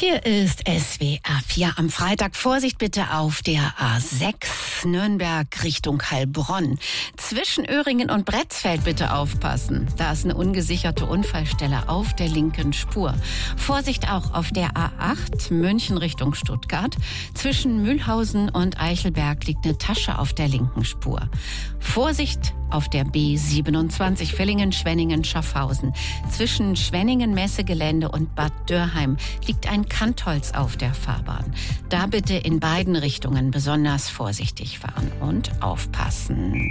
Hier ist SWR 4 am Freitag. Vorsicht bitte auf der A6 Nürnberg Richtung Heilbronn. Zwischen Öhringen und Bretzfeld bitte aufpassen. Da ist eine ungesicherte Unfallstelle auf der linken Spur. Vorsicht auch auf der A8 München Richtung Stuttgart. Zwischen Mühlhausen und Eichelberg liegt eine Tasche auf der linken Spur. Vorsicht auf der B27 Villingen-Schwenningen-Schaffhausen. Zwischen Schwenningen-Messegelände und Bad Dürrheim liegt ein Kantholz auf der Fahrbahn. Da bitte in beiden Richtungen besonders vorsichtig fahren und aufpassen.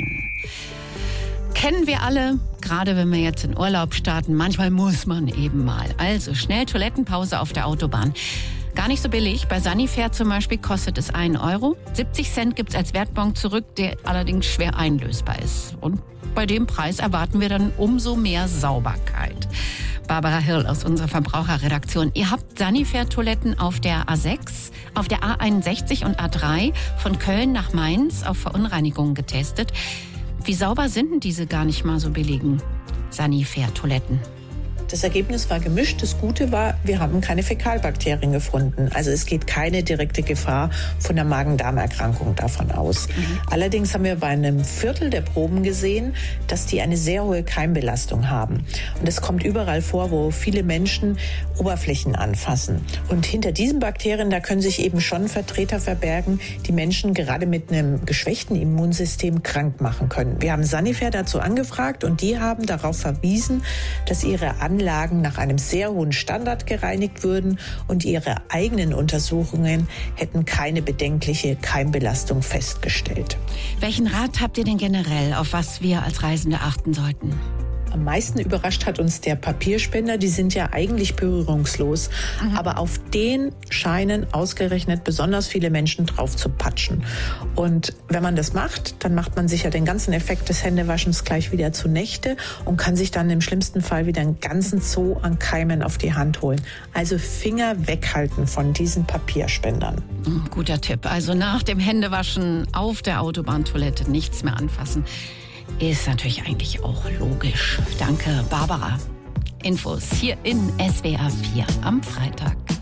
Kennen wir alle, gerade wenn wir jetzt in Urlaub starten, manchmal muss man eben mal. Also schnell Toilettenpause auf der Autobahn. Gar nicht so billig. Bei Sanifair zum Beispiel kostet es 1 Euro. 70 Cent gibt's als Wertbon zurück, der allerdings schwer einlösbar ist. Und bei dem Preis erwarten wir dann umso mehr Sauberkeit. Barbara Hirl aus unserer Verbraucherredaktion. Ihr habt Sanifair-Toiletten auf der A6, auf der A61 und A3 von Köln nach Mainz auf Verunreinigungen getestet. Wie sauber sind denn diese gar nicht mal so billigen Sanifair-Toiletten? Das Ergebnis war gemischt. Das Gute war, wir haben keine Fäkalbakterien gefunden. Also es geht keine direkte Gefahr von der Magen-Darm-Erkrankung davon aus. Allerdings haben wir bei einem Viertel der Proben gesehen, dass die eine sehr hohe Keimbelastung haben. Und das kommt überall vor, wo viele Menschen Oberflächen anfassen. Und hinter diesen Bakterien, da können sich eben schon Vertreter verbergen, die Menschen gerade mit einem geschwächten Immunsystem krank machen können. Wir haben Sanifair dazu angefragt und die haben darauf verwiesen, dass ihre Anlagen nach einem sehr hohen Standard gereinigt würden und ihre eigenen Untersuchungen hätten keine bedenkliche Keimbelastung festgestellt. Welchen Rat habt ihr denn generell, auf was wir als Reisende achten sollten? Am meisten überrascht hat uns der Papierspender. Die sind ja eigentlich berührungslos. Aber auf den scheinen ausgerechnet besonders viele Menschen drauf zu patschen. Und wenn man das macht, dann macht man sich ja den ganzen Effekt des Händewaschens gleich wieder zunächste und kann sich dann im schlimmsten Fall wieder einen ganzen Zoo an Keimen auf die Hand holen. Also Finger weghalten von diesen Papierspendern. Guter Tipp. Also nach dem Händewaschen auf der Autobahntoilette nichts mehr anfassen. Ist natürlich eigentlich auch logisch. Danke, Barbara. Infos hier in SWR 4 am Freitag.